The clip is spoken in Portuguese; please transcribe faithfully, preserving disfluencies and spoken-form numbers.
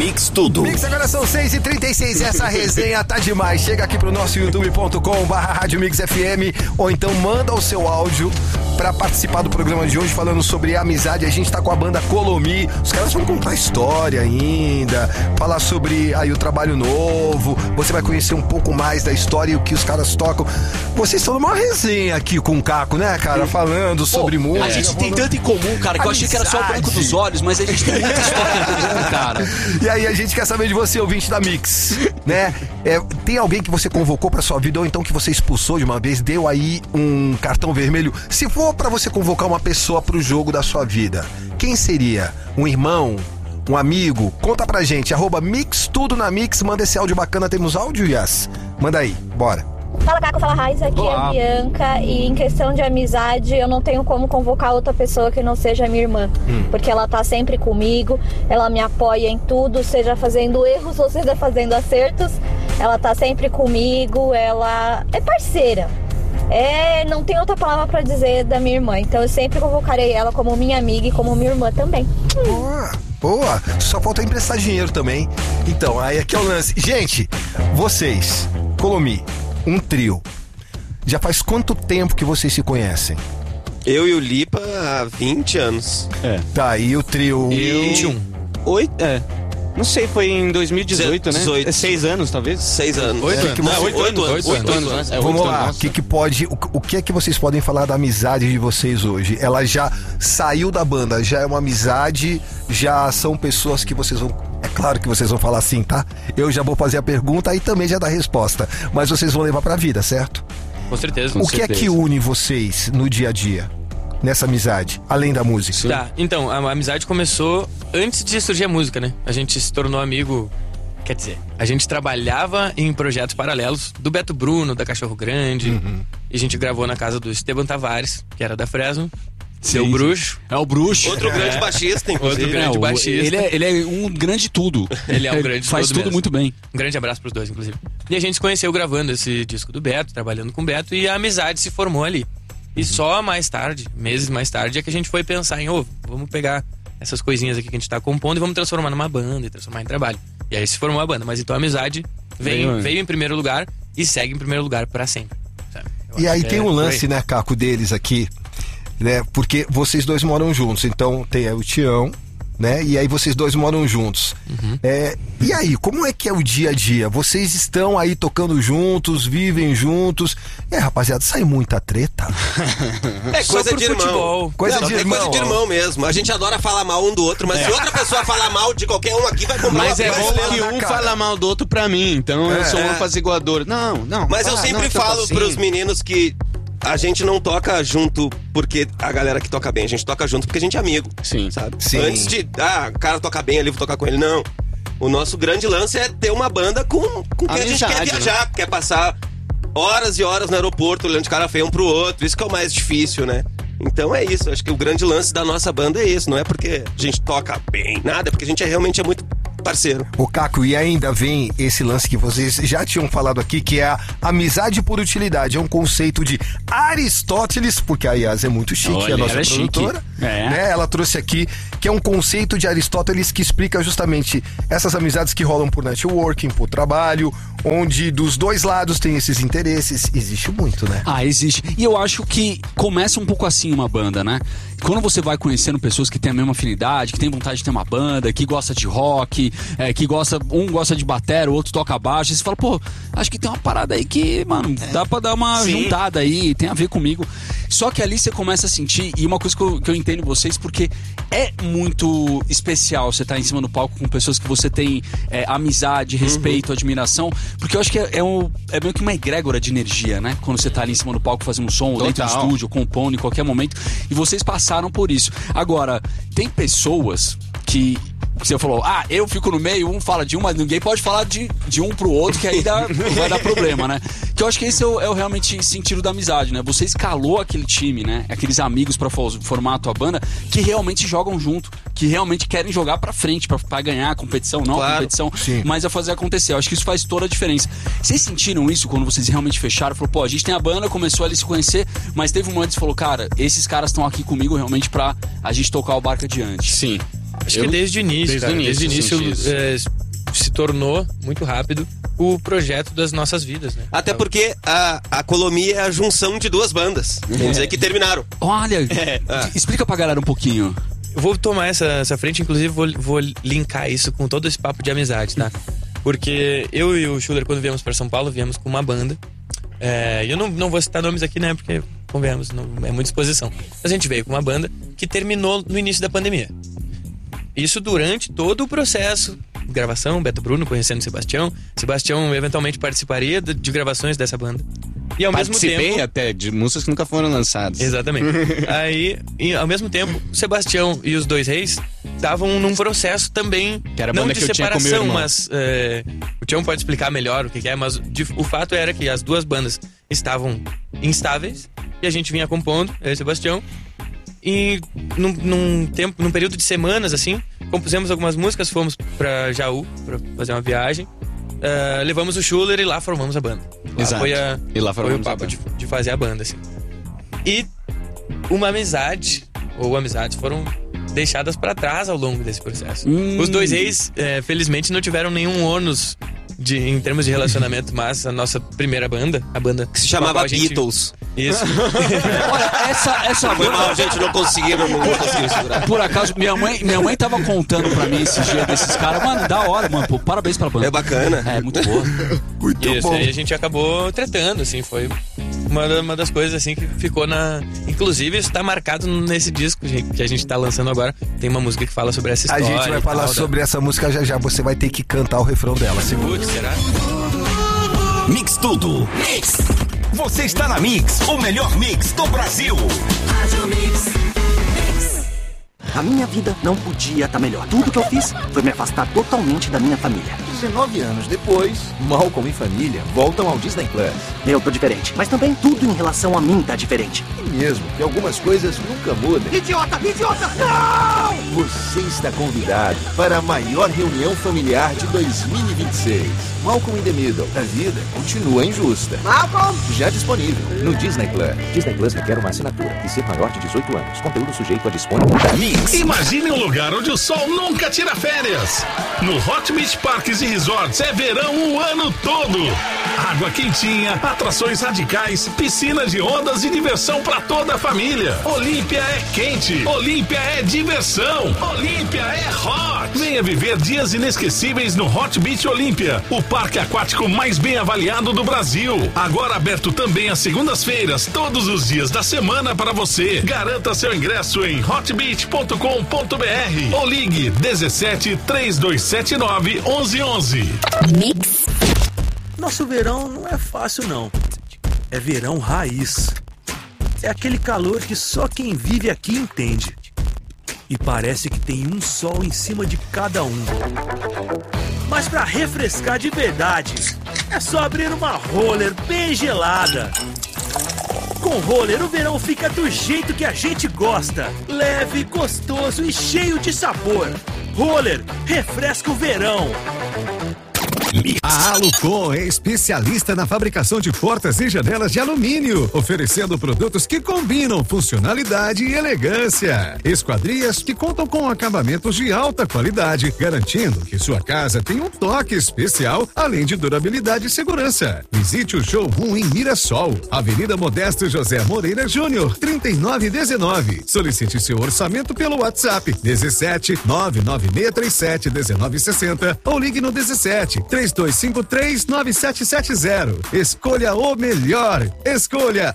Mix Tudo. Mix, agora são seis e trinta e seis e essa resenha tá demais. Chega aqui pro nosso youtube ponto com barra Rádio Mix F M ou então manda o seu áudio pra participar do programa de hoje falando sobre amizade. A gente tá com a banda Colomi. Os caras vão contar história ainda, falar sobre aí o trabalho novo. Você vai conhecer um pouco mais da história e o que os caras tocam. Vocês estão numa resenha aqui com o Caco, né, cara? Falando sobre Pô, música. A gente tem tanto em comum, cara, que eu achei que era só o branco dos olhos, mas a gente tem muita história em comum, cara. E aí a gente quer saber de você, ouvinte da Mix, né? É, tem alguém que você convocou pra sua vida ou então que você expulsou de uma vez, deu aí um cartão vermelho? Se for pra você convocar uma pessoa pro jogo da sua vida, quem seria? Um irmão? Um amigo? Conta pra gente, arroba Mix Tudo na Mix, manda esse áudio bacana. Temos áudio, Yas? Manda aí, bora. Fala, Caco, fala, Raiz, aqui Olá. é a Bianca. E em questão de amizade, eu não tenho como convocar outra pessoa que não seja minha irmã, hum. porque ela tá sempre comigo, ela me apoia em tudo, seja fazendo erros ou seja fazendo acertos, ela tá sempre comigo, ela é parceira. É, não tem outra palavra pra dizer da minha irmã, então eu sempre convocarei ela como minha amiga e como minha irmã também. Boa, boa, só falta emprestar dinheiro também. Então, aí aqui é o lance. Gente, vocês, Colomi, um trio. Já faz quanto tempo que vocês se conhecem? Eu e o Lipa há vinte anos. É. Tá, e o trio... Eu... vinte e um. Oito, é. Não sei, foi em dois mil e dezoito, né? dezoito. É seis anos, talvez? Seis anos. Oito É, anos. que- Não, não, oito oito anos. anos. Oito anos, né? É, Vamos oito lá, anos. o que que pode, o, o que é que vocês podem falar da amizade de vocês hoje? Ela já saiu da banda, já é uma amizade, já são pessoas que vocês vão... É claro que vocês vão falar assim, tá? Eu já vou fazer a pergunta e também já dar a resposta, mas vocês vão levar pra vida, certo? Com certeza. o que é que une vocês no dia a dia, nessa amizade, além da música? Tá, então, a amizade começou antes de surgir a música, né? A gente se tornou amigo, quer dizer, a gente trabalhava em projetos paralelos do Beto Bruno, da Cachorro Grande, Uhum. e a gente gravou na casa do Esteban Tavares, que era da Fresno, seu Sim, bruxo. É o bruxo. Outro grande baixista, inclusive. Outro grande É, o- baixista. Ele é, ele é um grande tudo. Ele é um grande Faz tudo tudo mesmo. muito bem. Um grande abraço pros dois, inclusive. E a gente se conheceu gravando esse disco do Beto, trabalhando com o Beto, e a amizade se formou ali. E só mais tarde, meses mais tarde, é que a gente foi pensar em, ô, vamos pegar essas coisinhas aqui que a gente tá compondo e vamos transformar numa banda e transformar em trabalho. E aí se formou a banda. Mas então a amizade veio, Veio, veio em primeiro lugar e segue em primeiro lugar pra sempre. Sabe? Eu E acho aí que tem é um por lance, aí. né, Caco, deles aqui, né? Porque vocês dois moram juntos, então tem aí o Tião, né? E aí vocês dois moram juntos. Uhum. É, e aí, como é que é o dia a dia? Vocês estão aí tocando juntos, vivem juntos. É, rapaziada, sai muita treta. É Só coisa por de irmão. futebol. Coisa Não, de é irmão, coisa de ó. irmão mesmo. A gente adora falar mal um do outro, mas se outra pessoa falar mal de qualquer um aqui, vai comprar Mas uma é vai bom levar que na um cara. fala mal do outro pra mim, então eu sou um É. apaziguador. Não, não. Mas eu fala, sempre não, tanto falo assim. pros meninos que a gente não toca junto porque a galera que toca bem, a gente toca junto porque a gente é amigo. Sim. Sabe? Sim. Antes de, ah, o cara toca bem ali, vou tocar com ele. Não. O nosso grande lance é ter uma banda com, com quem a gente Amizade, quer viajar, quer passar horas e horas no aeroporto olhando de cara feia um pro outro. Isso que é o mais difícil, né? Então é isso. Acho que o grande lance da nossa banda é isso. Não é porque a gente toca bem, nada, é porque a gente é, realmente é muito parceiro. O Caco, e ainda vem esse lance que vocês já tinham falado aqui, que é a amizade por utilidade. É um conceito de Aristóteles, porque a Yas é muito chique, Olha, a nossa ela é chique. produtora. É. Né? Ela trouxe aqui, que é um conceito de Aristóteles que explica justamente essas amizades que rolam por networking, por trabalho, onde dos dois lados tem esses interesses. Existe muito, né? Ah, existe. E eu acho que começa um pouco assim uma banda, né? Quando você vai conhecendo pessoas que têm a mesma afinidade, que tem vontade de ter uma banda, que gosta de rock, é, que gosta, um gosta de batera, o outro toca baixo, e você fala, pô, acho que tem uma parada aí que, mano, dá pra dar uma Sim. juntada aí, tem a ver comigo. Só que ali você começa a sentir, e uma coisa que eu, que eu entendo vocês, porque é muito especial você estar em cima do palco com pessoas que você tem é, amizade, respeito, admiração, porque eu acho que é, é, um, é meio que uma egrégora de energia, né? Quando você tá ali em cima do palco fazendo um som, ou dentro do Total. estúdio, compondo em qualquer momento, e vocês passaram por isso. Agora, tem pessoas que você falou, ah, eu fico no meio, um fala de um, mas ninguém pode falar de, de um pro outro, que aí dá, vai dar problema, né? Que eu acho que esse é o, é o realmente sentido da amizade, né? Você escalou aquele time, né? Aqueles amigos pra fo- formar a tua banda que realmente jogam junto, que realmente querem jogar pra frente, pra, pra ganhar a competição, não a Claro. competição, Sim. mas a fazer acontecer. Eu acho que isso faz toda a diferença. Vocês sentiram isso quando vocês realmente fecharam? Falou, pô, a gente tem a banda, começou ali a se conhecer, mas teve um momento que você falou, cara, esses caras estão aqui comigo realmente pra a gente tocar o barco adiante. Sim. Acho Eu- que desde o início, desde cara, o início, desde o início, eu senti isso. é, se tornou muito rápido o projeto das nossas vidas, né? Até porque a, a Colomia é a junção de duas bandas. Quer dizer que terminaram. Olha, explica pra galera um pouquinho. Eu vou tomar essa, essa frente, inclusive vou, vou linkar isso com todo esse papo de amizade, tá? Porque eu e o Schuller, quando viemos pra São Paulo, viemos com uma banda. É, eu não, não vou citar nomes aqui, né? Porque, convenhamos, não é muita exposição. Mas a gente veio com uma banda que terminou no início da pandemia. Isso durante todo o processo de gravação, Beto Bruno conhecendo o Sebastião. Sebastião eventualmente participaria de, de gravações dessa banda. E ao mesmo Participei tempo... até de músicas que nunca foram lançadas. Exatamente. Aí, e, ao mesmo tempo, o Sebastião e os Dois Reis estavam num processo também, Que era a não banda de que eu tinha com meu separação, irmão. mas é, o Tião pode explicar melhor o que, que é, mas de- o fato era que as duas bandas estavam instáveis e a gente vinha compondo, eu e o Sebastião, e num, num tempo, num período de semanas, assim, compusemos algumas músicas, fomos pra Jaú pra fazer uma viagem, ah, levamos o Schuller e lá formamos a banda. Lá Exato. Foi, a, E lá foi o formamos a papo banda. de, de fazer a banda, assim. E uma amizade, ou amizades, foram deixadas pra trás ao longo desse processo. Hum. Os Dois Reis, é, felizmente, não tiveram nenhum ônus de, em termos de relacionamento, mas a nossa primeira banda, a banda Que se chamava com a qual a gente- Beatles. Isso. Olha, essa, essa Foi mal, banda. gente, não conseguiram, não conseguiram segurar. Por acaso, minha mãe, minha mãe tava contando pra mim esses dias desses caras. Mano, da hora, mano. Pô, parabéns pra banda. É bacana. É, muito boa. Muito Isso, bom. aí a gente acabou tretando, assim, foi uma, da- uma das coisas, assim, que ficou na... Inclusive, isso tá marcado nesse disco, gente, que a gente tá lançando agora. Tem uma música que fala sobre essa A história. gente vai e falar tal, sobre essa música já já. Você vai ter que cantar o refrão dela. Da... Segura. Putz, será? Mix Tudo. Você está na Mix, o melhor mix do Brasil. A minha vida não podia estar melhor. Tudo que eu fiz foi me afastar totalmente da minha família. dezenove anos depois, Malcolm e família voltam ao Disney Plus. Eu tô diferente, mas também tudo em relação a mim tá diferente. E mesmo que algumas coisas nunca mudem, Idiota, idiota, não! você está convidado para a maior reunião familiar de dois mil e vinte e seis. Malcolm in the Middle. A vida continua injusta. Malcolm! Já disponível no Disney Plus. Disney Plus requer uma assinatura e ser maior de dezoito anos. Conteúdo sujeito a disponibilidade. Mix. Imagine um lugar onde o sol nunca tira férias. No Hot Beach Parques e Resorts é verão o ano todo. Água quentinha, atrações radicais, piscina de ondas e diversão para toda a família. Olímpia é quente, Olímpia é diversão, Olímpia é hot. Venha viver dias inesquecíveis no Hot Beach Olímpia, o parque aquático mais bem avaliado do Brasil. Agora aberto também às segundas-feiras, todos os dias da semana para você. Garanta seu ingresso em hot beach ponto com ponto b r ou ligue dezessete, três dois sete nove, onze onze. Nosso verão não é fácil, não. É verão raiz. É aquele calor que só quem vive aqui entende. E parece que tem um sol em cima de cada um. Mas pra refrescar de verdade, é só abrir uma roller bem gelada. Com roller, o verão fica do jeito que a gente gosta. Leve, gostoso e cheio de sabor. Roller, refresca o verão. A Alucon é especialista na fabricação de portas e janelas de alumínio, oferecendo produtos que combinam funcionalidade e elegância. Esquadrias que contam com acabamentos de alta qualidade, garantindo que sua casa tem um toque especial, além de durabilidade e segurança. Visite o showroom em Mirassol, Avenida Modesto José Moreira Júnior, trinta e nove dezenove. Solicite seu orçamento pelo WhatsApp dezessete, nove nove seis três sete, dezenove sessenta ou ligue no dezessete, três dois cinco três, nove sete sete zero. Escolha o melhor. Escolha